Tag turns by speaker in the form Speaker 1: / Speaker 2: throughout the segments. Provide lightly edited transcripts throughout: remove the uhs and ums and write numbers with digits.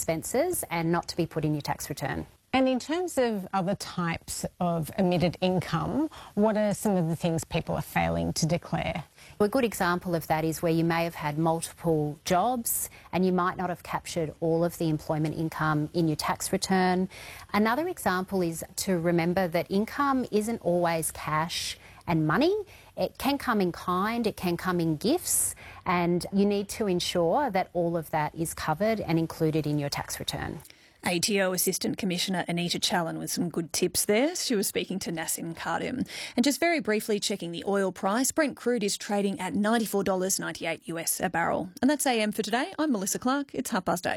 Speaker 1: expenses and not to be put in your tax return.
Speaker 2: And in terms of other types of omitted income, what are some of the things people are failing to declare?
Speaker 1: A good example of that is where you may have had multiple jobs and you might not have captured all of the employment income in your tax return. Another example is to remember that income isn't always cash and money. It can come in kind, it can come in gifts, and you need to ensure that all of that is covered and included in your tax return.
Speaker 3: ATO Assistant Commissioner Anita Challen with some good tips there. She was speaking to Nassim Karim. And just very briefly checking the oil price, Brent crude is trading at $94.98 US a barrel. And that's AM for today. I'm Melissa Clark. It's 8:30.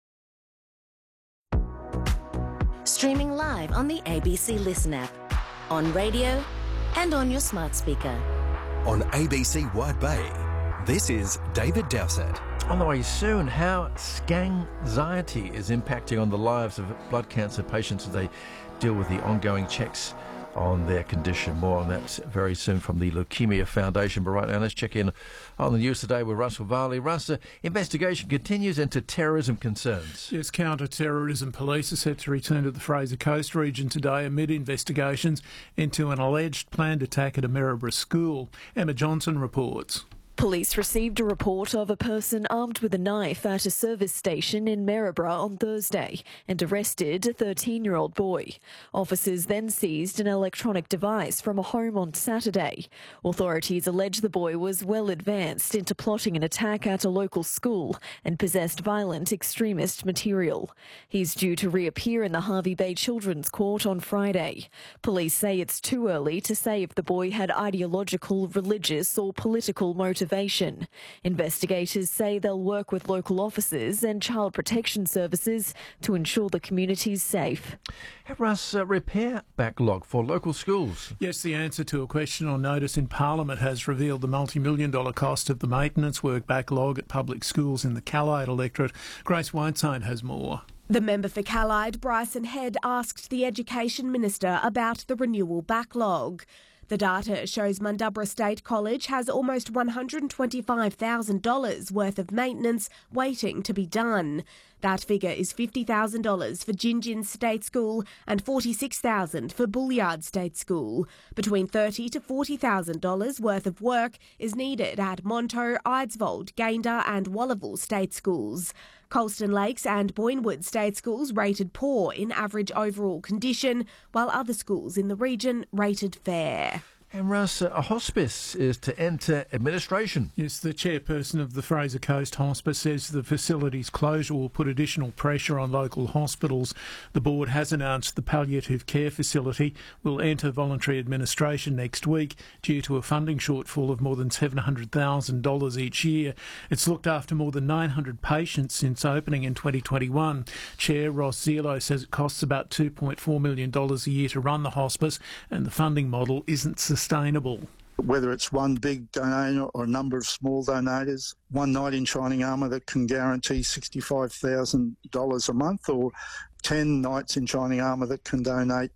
Speaker 4: Streaming live on the ABC Listen app, on radio and on your smart speaker.
Speaker 5: On ABC Wide Bay, this is David Dowsett.
Speaker 6: On the way soon, how anxiety is impacting on the lives of blood cancer patients as they deal with the ongoing checks on their condition. More on that very soon from the Leukemia Foundation. But right now, let's check in on the news today with Russell Varley. Russ, investigation continues into terrorism concerns.
Speaker 7: Yes, counter-terrorism police are set to return to the Fraser Coast region today amid investigations into an alleged planned attack at a Maryborough school. Emma Johnson reports.
Speaker 8: Police received a report of a person armed with a knife at a service station in Maryborough on Thursday and arrested a 13-year-old boy. Officers then seized an electronic device from a home on Saturday. Authorities allege the boy was well advanced into plotting an attack at a local school and possessed violent extremist material. He's due to reappear in the Hervey Bay Children's Court on Friday. Police say it's too early to say if the boy had ideological, religious or political motivation. Investigators say they'll work with local officers and child protection services to ensure the community's safe.
Speaker 6: Russ, repair backlog for local schools.
Speaker 7: Yes, the answer to a question on notice in Parliament has revealed the multi-million-dollar cost of the maintenance work backlog at public schools in the Callide electorate. Grace Whiteside has more.
Speaker 9: The member for Callide, Bryson Head, asked the Education Minister about the renewal backlog. The data shows Mundubbera State College has almost $125,000 worth of maintenance waiting to be done. That figure is $50,000 for Gingin State School and $46,000 for Bullyard State School. Between $30,000 to $40,000 worth of work is needed at Monto, Eidsvold, Gayndah and Wallawal State Schools. Colston Lakes and Boynewood State Schools rated poor in average overall condition, while other schools in the region rated fair.
Speaker 6: And Russ, a hospice is to enter administration.
Speaker 7: Yes, the chairperson of the Fraser Coast Hospice says the facility's closure will put additional pressure on local hospitals. The board has announced the palliative care facility will enter voluntary administration next week due to a funding shortfall of more than $700,000 each year. It's looked after more than 900 patients since opening in 2021. Chair Ross Zelo says it costs about $2.4 million a year to run the hospice and the funding model isn't sustainable.
Speaker 10: Whether it's one big donor or a number of small donators, one knight in shining armour that can guarantee $65,000 a month, or 10 knights in shining armour that can donate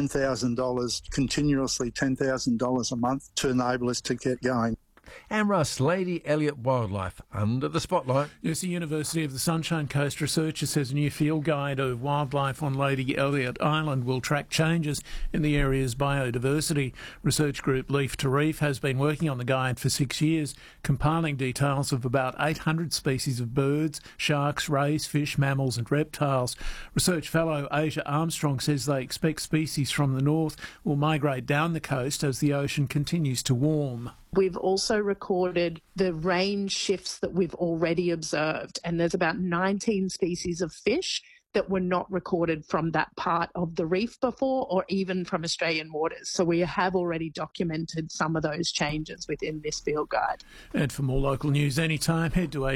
Speaker 10: $10,000 continuously, $10,000 a month to enable us to get going.
Speaker 6: And Russ, Lady Elliot Wildlife under the spotlight.
Speaker 7: Yes, the University of the Sunshine Coast researcher says a new field guide of wildlife on Lady Elliot Island will track changes in the area's biodiversity. Research group Leaf to Reef has been working on the guide for 6 years, compiling details of about 800 species of birds, sharks, rays, fish, mammals and reptiles. Research fellow Asia Armstrong says they expect species from the north will migrate down the coast as the ocean continues to warm.
Speaker 11: We've also recorded the range shifts that we've already observed, and there's about 19 species of fish that were not recorded from that part of the reef before or even from Australian waters. So we have already documented some of those changes within this field guide.
Speaker 7: And for more local news anytime, head to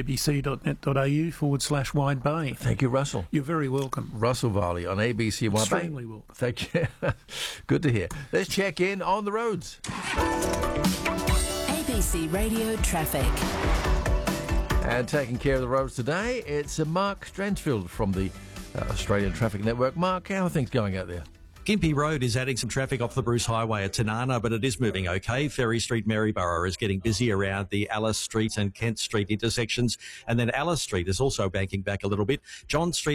Speaker 7: abc.net.au/Wide Bay.
Speaker 6: Thank you, Russell.
Speaker 7: You're very welcome.
Speaker 6: Russell Varley on ABC Wide Bay.
Speaker 7: Extremely welcome.
Speaker 6: Thank you. Good to hear. Let's check in on the roads.
Speaker 4: ABC Radio Traffic.
Speaker 6: And taking care of the roads today, it's Mark Stransfield from the Australian Traffic Network. Mark, how are things going out there?
Speaker 12: Gympie Road is adding some traffic off the Bruce Highway at Tanana, but it is moving okay. Ferry Street, Maryborough is getting busy around the Alice Street and Kent Street intersections. And then Alice Street is also banking back a little bit. John Street